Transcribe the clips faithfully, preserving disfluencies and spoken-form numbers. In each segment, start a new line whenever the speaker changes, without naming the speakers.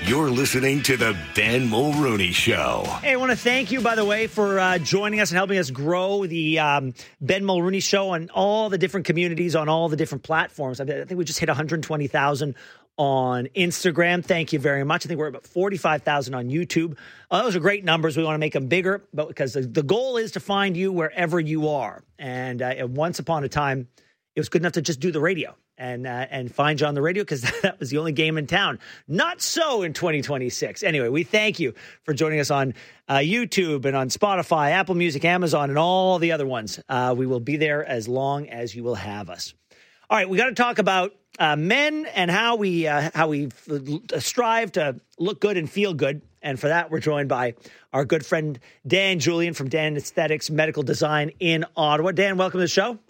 You're listening to the Ben Mulrooney Show.
Hey, I want to thank you, by the way, for uh, joining us and helping us grow the um, Ben Mulrooney Show on all the different communities, on all the different platforms. I think we just hit one hundred twenty thousand on Instagram. Thank you very much. I think we're about forty-five thousand on YouTube. Uh, those are great numbers. We want to make them bigger, but because the, the goal is to find you wherever you are. And uh, once upon a time, it was good enough to just do the radio and uh, and find you on the radio because that was the only game in town. Not so in twenty twenty-six. Anyway, we thank you for joining us on uh, YouTube and on Spotify, Apple Music, Amazon, and all the other ones. Uh, we will be there as long as you will have us. All right, we got to talk about uh, men and how we uh, how we strive to look good and feel good. And for that, we're joined by our good friend Dan Julian from Dan Aesthetics Medical Design in Ottawa. Dan, welcome to the show.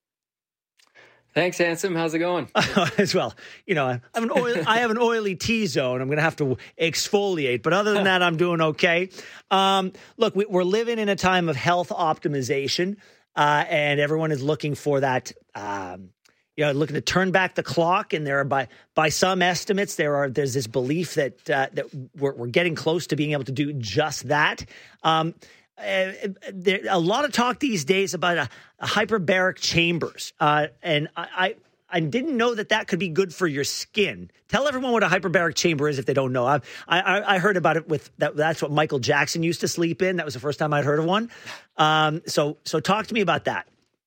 Thanks, Handsome. How's it going?
As well, you know, I have an oil, I have an oily T-zone. I'm going to have to exfoliate, but other than that, I'm doing okay. Um, look, we, we're living in a time of health optimization, uh, and everyone is looking for that. Um, you know, looking to turn back the clock, and there are by by some estimates, there are there's this belief that uh, that we're, we're getting close to being able to do just that. Um, Uh, there a lot of talk these days about a, a hyperbaric chambers, uh, and I, I I didn't know that that could be good for your skin. Tell everyone what a hyperbaric chamber is if they don't know. I I, I heard about it with that. That's what Michael Jackson used to sleep in. That was the first time I'd heard of one. Um, so so talk to me about that.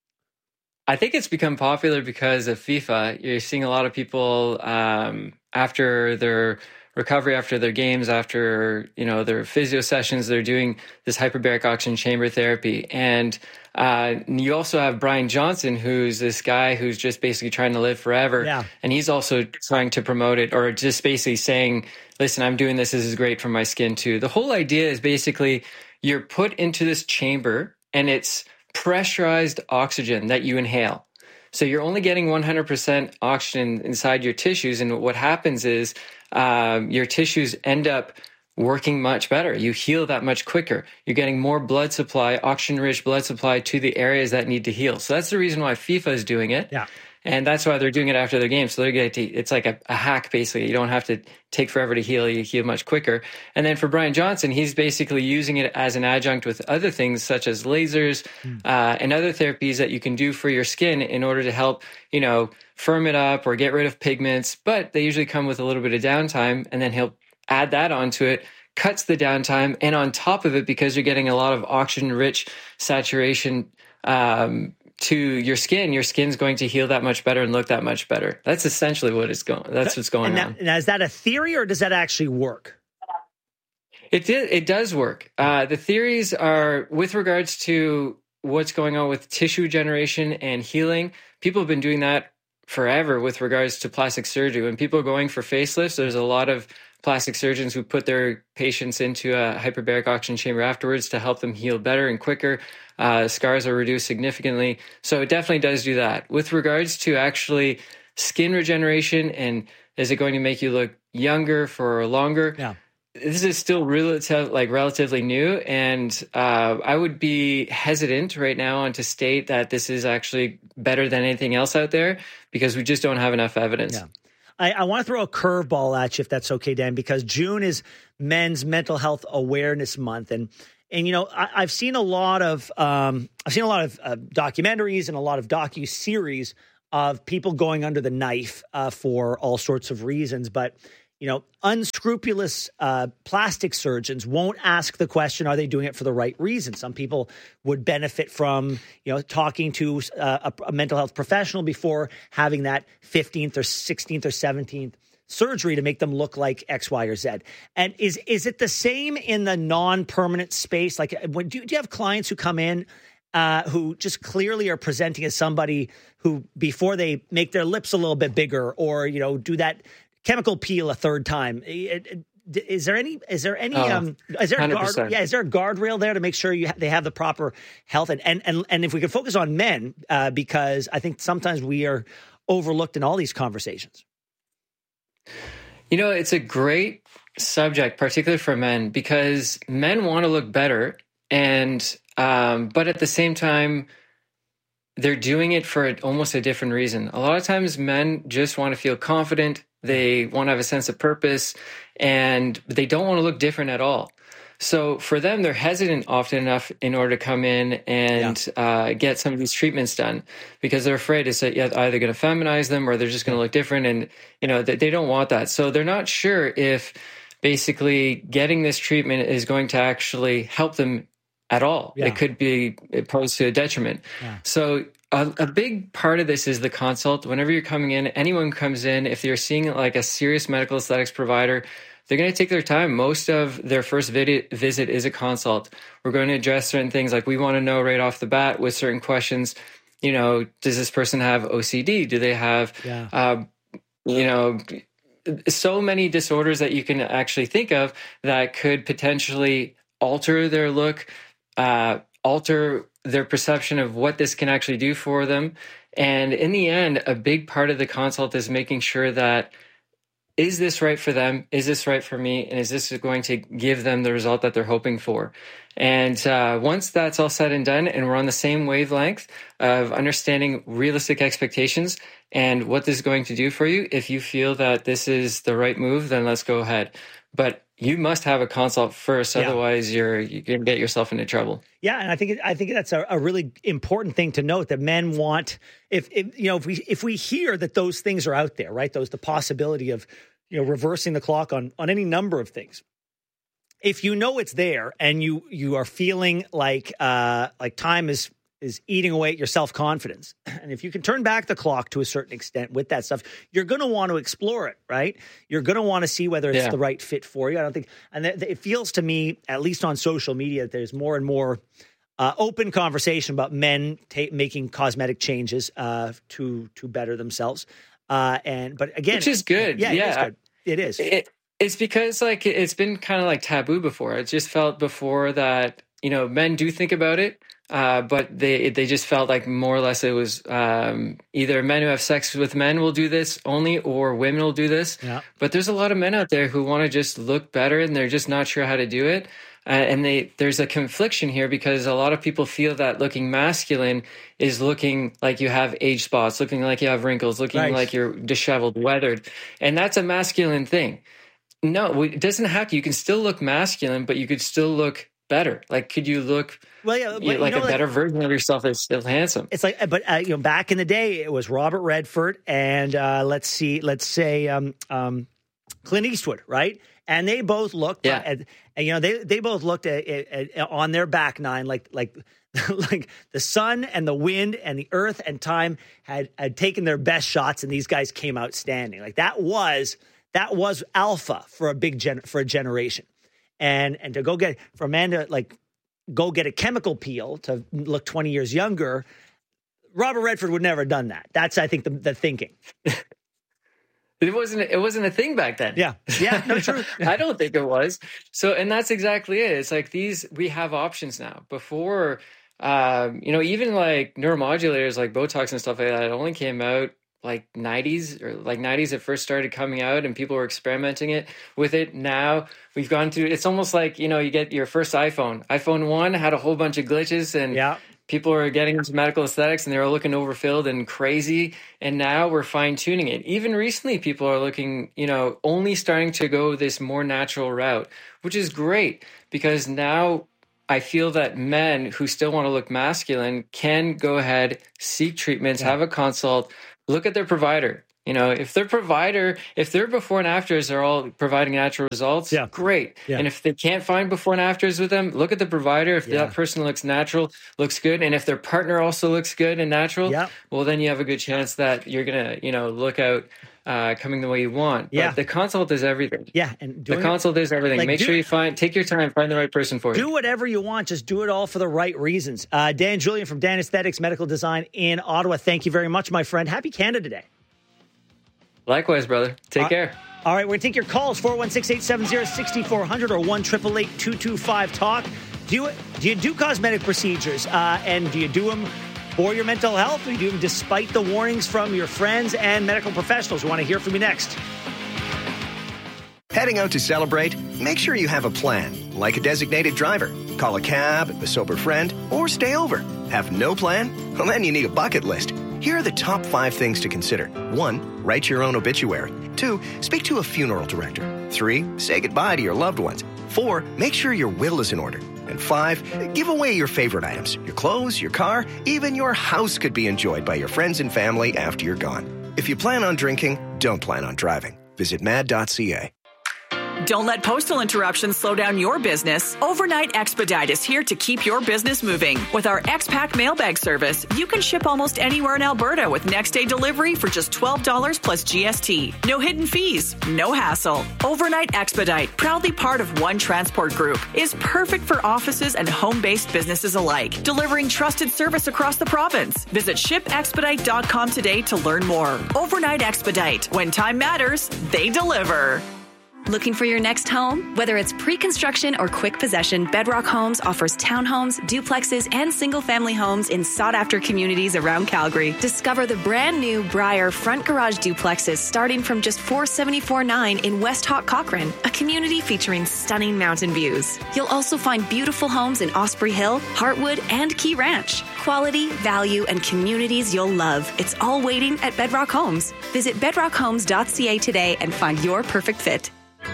I think it's become popular because of FIFA. You're seeing a lot of people um, after their recovery, after their games, after, you know, their physio sessions, they're doing this hyperbaric oxygen chamber therapy. And uh, you also have Brian Johnson, who's this guy who's just basically trying to live forever.
Yeah.
And he's also trying to promote it, or just basically saying, listen, I'm doing this. This is great for my skin too. The whole idea is basically you're put into this chamber and it's pressurized oxygen that you inhale. So you're only getting one hundred percent oxygen inside your tissues. And what happens is um, your tissues end up working much better. You heal that much quicker. You're getting more blood supply, oxygen-rich blood supply to the areas that need to heal. So that's the reason why FIFA is doing it.
Yeah.
And that's why they're doing it after their game. So they're getting to, it's like a, a hack, basically. You don't have to take forever to heal. You heal much quicker. And then for Brian Johnson, he's basically using it as an adjunct with other things such as lasers mm. uh, and other therapies that you can do for your skin in order to help, you know, firm it up or get rid of pigments. But they usually come with a little bit of downtime, and then he'll add that onto it, cuts the downtime. And on top of it, because you're getting a lot of oxygen-rich saturation um to your skin, your skin's going to heal that much better and look that much better. That's essentially what it's going. That's what's going
now,
on.
Now, is that a theory or does that actually work?
It did. It does work. Uh, the theories are with regards to what's going on with tissue generation and healing. People have been doing that forever with regards to plastic surgery. When people are going for facelifts, there's a lot of plastic surgeons who put their patients into a hyperbaric oxygen chamber afterwards to help them heal better and quicker. Uh, scars are reduced significantly. So it definitely does do that. With regards to actually skin regeneration and is it going to make you look younger for longer?
Yeah.
This is still relative, like relatively new. And uh, I would be hesitant right now on to state that this is actually better than anything else out there because we just don't have enough evidence.
Yeah. I, I want to throw a curveball at you, if that's okay, Dan, because June is Men's Mental Health Awareness Month. And And, you know, I, I've seen a lot of um, I've seen a lot of uh, documentaries and a lot of docu-series of people going under the knife uh, for all sorts of reasons. But, you know, unscrupulous uh, plastic surgeons won't ask the question, are they doing it for the right reason? Some people would benefit from, you know, talking to uh, a, a mental health professional before having that fifteenth or sixteenth or seventeenth surgery to make them look like X, Y, or Z. And is is it the same in the non-permanent space? Like, when, do, do you have clients who come in uh, who just clearly are presenting as somebody who, before they make their lips a little bit bigger or, you know, do that chemical peel a third time? It, it, is there any? Is there any?
Oh,
um, is there a guard? Yeah, is there a guardrail there to make sure you ha- they have the proper health? And and and and if we could focus on men, uh, because I think sometimes we are overlooked in all these conversations.
You know, it's a great subject, particularly for men, because men want to look better, and um, but at the same time, they're doing it for almost a different reason. A lot of times, men just want to feel confident. They want to have a sense of purpose, and they don't want to look different at all. So for them, they're hesitant often enough in order to come in and yeah. uh, get some of these treatments done, because they're afraid it's either going to feminize them or they're just going to look different. And, you know, they, they don't want that. So they're not sure if basically getting this treatment is going to actually help them at all. Yeah. It could be opposed to a detriment. Yeah. So a, a big part of this is the consult. Whenever you're coming in, anyone comes in, if you're seeing like a serious medical aesthetics provider, they're going to take their time. Most of their first vid- visit is a consult. We're going to address certain things, like we want to know right off the bat with certain questions, you know, does this person have O C D? Do they have, yeah. uh, you know, so many disorders that you can actually think of that could potentially alter their look, uh, alter their perception of what this can actually do for them. And in the end, a big part of the consult is making sure that, is this right for them? Is this right for me? And is this going to give them the result that they're hoping for? And uh, once that's all said and done, and we're on the same wavelength of understanding realistic expectations and what this is going to do for you, if you feel that this is the right move, then let's go ahead. But you must have a consult first, yeah. otherwise you're you're going to get yourself into trouble. Yeah, and I think I think that's a, a really important thing to note, that men want, if, if you know if we if we hear that those things are out there, right? Those the possibility of, you know, reversing the clock on on any number of things. If you know it's there and you you are feeling like uh, like time is is eating away at your self-confidence, and if you can turn back the clock to a certain extent with that stuff, you're going to want to explore it, right? You're going to want to see whether it's yeah. the right fit for you. I don't think, and th- it feels to me, at least on social media, that there's more and more uh, open conversation about men ta- making cosmetic changes uh, to to better themselves. Uh, and but again, which is good. Yeah, yeah. It is good. It is. It, it's because like it's been kind of like taboo before. It just felt before that, you know, men do think about it. Uh, but they they just felt like more or less it was um, either men who have sex with men will do this only, or women will do this. Yeah. But there's a lot of men out there who want to just look better, and they're just not sure how to do it. Uh, and they there's a confliction here, because a lot of people feel that looking masculine is looking like you have age spots, looking like you have wrinkles, looking right. like you're disheveled, weathered. And that's a masculine thing. No, it doesn't have to. You can still look masculine, but you could still look better. Like, could you look well, yeah, but, you know, like you know, a better like, version of yourself that's still handsome? It's like, but uh, you know, back in the day, it was Robert Redford and uh, let's see, let's say um, um, Clint Eastwood, right? And they both looked, yeah. at, and you know, they they both looked at, at, at on their back nine, like like like the sun and the wind and the earth and time had had taken their best shots, and these guys came out standing. Like that was that was alpha for a big gen for a generation. And and to go get, for a man to like go get a chemical peel to look twenty years younger, Robert Redford would never have done that. That's, I think, the, the thinking. It wasn't it wasn't a thing back then. Yeah. Yeah, no, true. I don't think it was. So, and that's exactly it. It's like these, we have options now. Before, um, you know, even like neuromodulators like Botox and stuff like that, it only came out like nineties or like nineties it first started coming out, and people were experimenting it with it. Now we've gone through, it's almost like, you know, you get your first iPhone. iPhone one had a whole bunch of glitches, and yeah. people are getting into medical aesthetics and they're all looking overfilled and crazy. And now we're fine tuning it. Even recently, people are looking, you know, only starting to go this more natural route, which is great, because now I feel that men who still want to look masculine can go ahead, seek treatments, yeah. have a consult, look at their provider. You know, if their provider, if their before and afters are all providing natural results, yeah. great. Yeah. And if they can't find before and afters with them, look at the provider. If yeah. that person looks natural, looks good, and if their partner also looks good and natural, yeah. well, then you have a good chance that you're going to, you know, look out uh, coming the way you want. But yeah. the consult is everything. Yeah. And the consult is everything. Like, Make do, sure you find, take your time, find the right person for you. Do whatever you want. Just do it all for the right reasons. Uh, Dan Julian from Dan Aesthetics Medical Design in Ottawa. Thank you very much, my friend. Happy Canada Day. Likewise, brother. Take uh, care. All right, we're going to take your calls, four one six, eight seven zero, six four zero zero or one eight eight eight, two two five, talk. Do you, do you do cosmetic procedures, uh, and do you do them for your mental health, or do you do them despite the warnings from your friends and medical professionals? We want to hear from you next.
Heading out to celebrate? Make sure you have a plan, like a designated driver. Call a cab, a sober friend, or stay over. Have no plan? Well, then you need a bucket list. Here are the top five things to consider. One, write your own obituary. Two, speak to a funeral director. Three, say goodbye to your loved ones. Four, make sure your will is in order. And five, give away your favorite items. Your clothes, your car, even your house could be enjoyed by your friends and family after you're gone. If you plan on drinking, don't plan on driving. Visit mad dot c a.
Don't let postal interruptions slow down your business. Overnight Expedite is here to keep your business moving. With our X-Pack mailbag service, you can ship almost anywhere in Alberta with next-day delivery for just twelve dollars plus G S T. No hidden fees, no hassle. Overnight Expedite, proudly part of One Transport Group, is perfect for offices and home-based businesses alike, delivering trusted service across the province. Visit ship expedite dot com today to learn more. Overnight Expedite. When time matters, they deliver.
Looking for your next home? Whether it's pre-construction or quick possession, Bedrock Homes offers townhomes, duplexes, and single-family homes in sought-after communities around Calgary. Discover the brand-new Briar front garage duplexes starting from just four hundred seventy-four dollars and ninety-nine cents in West Hawk Cochrane, a community featuring stunning mountain views. You'll also find beautiful homes in Osprey Hill, Heartwood, and Key Ranch. Quality, value, and communities you'll love. It's all waiting at Bedrock Homes. Visit bedrock homes dot c a today and find your perfect fit.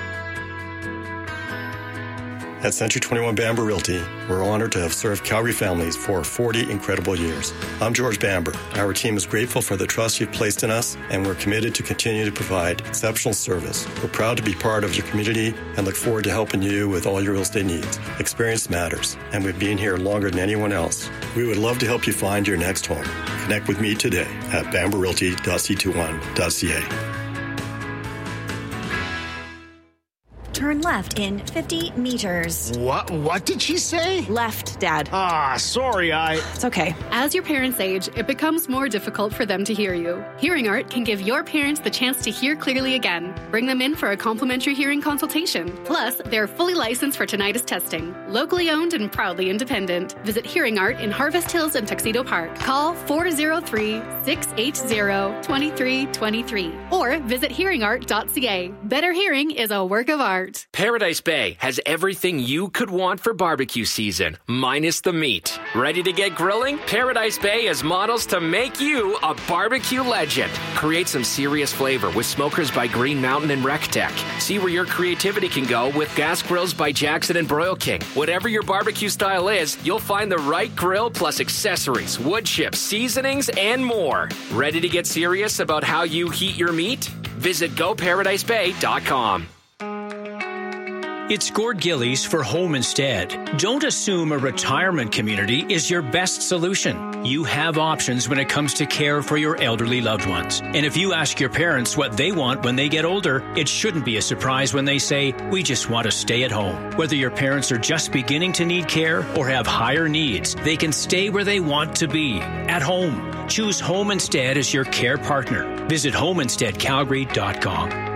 At Century twenty-one Bamber Realty, we're honored to have served Calgary families for forty incredible years. I'm George Bamber. Our team is grateful for the trust you've placed in us, and we're committed to continue to provide exceptional service. We're proud to be part of your community and look forward to helping you with all your real estate needs. Experience matters, and we've been here longer than anyone else. We would love to help you find your next home. Connect with me today at bamber realty dot c twenty-one dot c a.
Turn left in fifty meters.
What? What did she say?
Left, Dad.
Ah, sorry, I...
It's okay.
As your parents age, it becomes more difficult for them to hear you. Hearing Art can give your parents the chance to hear clearly again. Bring them in for a complimentary hearing consultation. Plus, they're fully licensed for tinnitus testing. Locally owned and proudly independent. Visit Hearing Art in Harvest Hills and Tuxedo Park. Call four oh three, six eight zero, two three two three or visit hearing art dot c a. Better hearing is a work of art.
Paradise Bay has everything you could want for barbecue season, minus the meat. Ready to get grilling? Paradise Bay has models to make you a barbecue legend. Create some serious flavor with smokers by Green Mountain and RecTech. See where your creativity can go with gas grills by Jackson and Broil King. Whatever your barbecue style is, you'll find the right grill plus accessories, wood chips, seasonings, and more. Ready to get serious about how you heat your meat? Visit go paradise bay dot com.
It's Gord Gillies for Home Instead. Don't assume a retirement community is your best solution. You have options when it comes to care for your elderly loved ones. And if you ask your parents what they want when they get older, it shouldn't be a surprise when they say, we just want to stay at home. Whether your parents are just beginning to need care or have higher needs, they can stay where they want to be, at home. Choose Home Instead as your care partner. Visit home instead calgary dot com.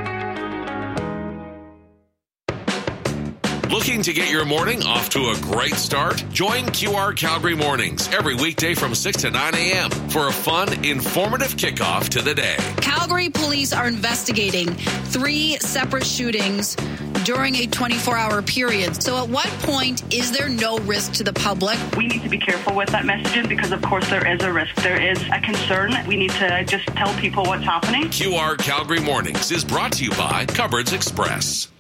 Looking to get your morning off to a great start? Join Q R Calgary Mornings every weekday from six to nine a.m. for a fun, informative kickoff to the day.
Calgary police are investigating three separate shootings during a twenty-four hour period. So at what point is there no risk to the public?
We need to be careful with that messaging because, of course, there is a risk. There is a concern. We need to just tell people what's happening.
Q R Calgary Mornings is brought to you by Cupboards Express.